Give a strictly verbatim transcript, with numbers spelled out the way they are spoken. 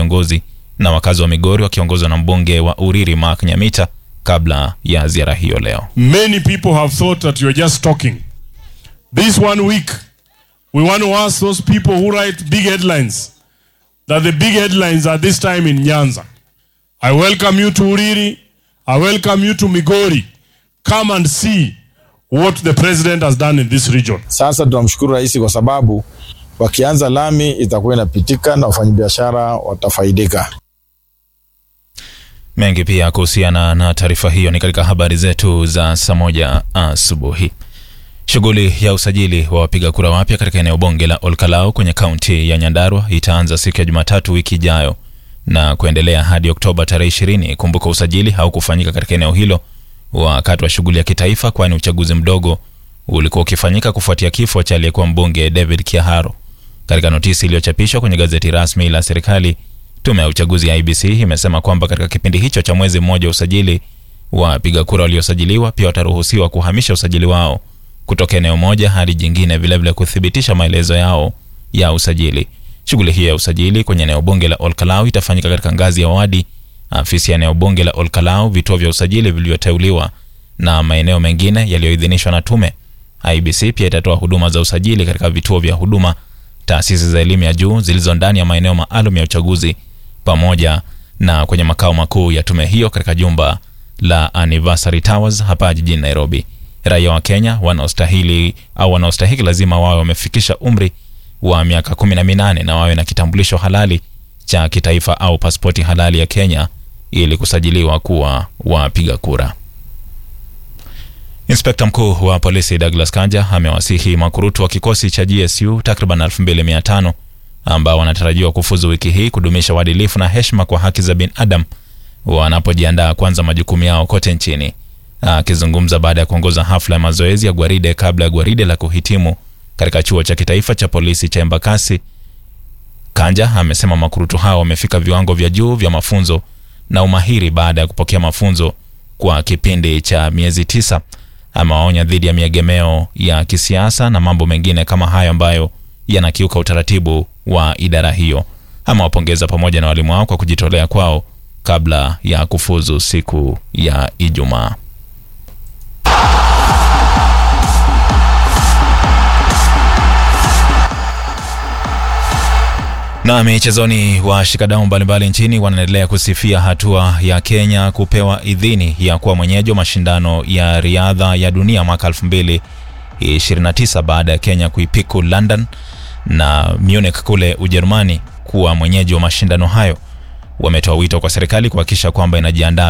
viongozi na wakazi wa Migori wakiongozwa na mbunge wa Uriri Mark Nyamita kabla ya ziara hiyo leo. Many people have thought that you are just talking. This one week we want to ask those people who write big headlines that the big headlines are this time in Nyanza. I welcome you to Uriri. I welcome you to Migori. Come and see what the president has done in this region. Sasa tunamshukuru rais kwa sababu wakianza lami itakuwa inapitika na wafanyabiashara watafaidika. Mengi pia kuhusiana na taarifa hiyo ni katika habari zetu za saa moja asubuhi. Shughuli ya usajili wa wapiga kura wapya katika eneo bunge la Olkalau kwenye kaunti ya Nyandarua itaanza siku ya Jumatatu wiki ijayo na kuendelea hadi Oktoba tarehe ishirini. Kumbuka usajili haukufanyika katika eneo hilo wakati wa shughuli ya kitaifa, kwani uchaguzi mdogo ulikuwa ukifanyika kufuatia kifo cha aliyekuwa mbunge David Kiaharo. Katika notisi iliyochapishwa kwenye gazeti rasmi la serikali, tume ya uchaguzi ya I B C imesema kwamba katika kipindi hicho cha mwezi mmoja usajili wa wapiga kura waliosajiliwa pia wataruhusiwa kuhamisha usajili wao kutoka eneo moja hadi jingine, vile vile kuthibitisha maelezo yao ya usajili. Shughuli hii ya usajili kwenye eneo bunge la Olkalau itafanyika katika ngazi ya wadi, afisi ya eneo bunge la Olkalau, vituo vya usajili vilivyoteuliwa na maeneo mengine yaliyoidhinishwa na tume. I B C pia itatoa huduma za usajili katika vituo vya huduma, taasisi za elimu ya juu zilizo ndani ya maeneo maalum ya uchaguzi, pamoja na kwenye makao makuu ya tume hiyo katika jumba la Anniversary Towers hapa jijini Nairobi. Raia wa Kenya wanaostahili au wanaostahili lazima wawe wamefikisha umri wa miaka kumi na minane na wawe na kitambulisho halali cha kitaifa au pasipoti halali ya Kenya ili kusajiliwa kuwa wapiga kura. Inspekta mkuu wa polisi Douglas Kanja amewasihi makurutu wa kikosi cha G S U takriban elfu mbili mia tano ambao wanatarajiwa kufuzu wiki hii kudumisha uadilifu na heshima kwa haki za binadamu wanapojiandaa kuanza majukumu yao kote nchini. Akizungumza baada ya kuongoza hafla ya mazoezi ya gwaride kabla ya gwaride la kuhitimu katika chuo cha kitaifa cha polisi cha Embakasi, Kanja amesema makurutu hao wamefika viwango vya juu vya mafunzo na umahiri baada ya kupokea mafunzo kwa kipindi cha miezi tisa. Amewaonya dhidi ya miegemeo ya kisiasa na mambo mengine kama hayo ambayo yanakiuka utaratibu wa idara hiyo. Amewapongeza pamoja na walimu wao kwa kujitolea kwao kabla ya kufuzu siku ya Ijumaa. Na michezoni, washikadau mbalimbali nchini wanaendelea kusifia hatua ya Kenya kupewa idhini ya kuwa mwenyeji wa mashindano ya riadha ya dunia mwaka elfu mbili ishirini na tisa baada ya Kenya kuipiku London na Munich kule Ujerumani kuwa mwenyeji wa mashindano hayo. Wametoa wito kwa serikali kuhakikisha kwamba inajiandaa